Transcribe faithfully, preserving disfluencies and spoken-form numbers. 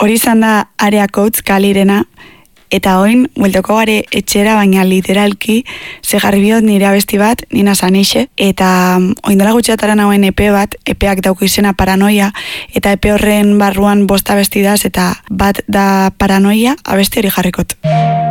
hori izan da Area Coats kalirena, eta oin, bueltoko gare etxera, baina literalki, ze jarri biot nire abesti bat, Nina Sanixe, eta oindela gutxeatara nagoen E P bat, E P ak dauko izena Paranoia, eta E P horren barruan bost abesti daz, eta bat da Paranoia, abesti hori jarrikot.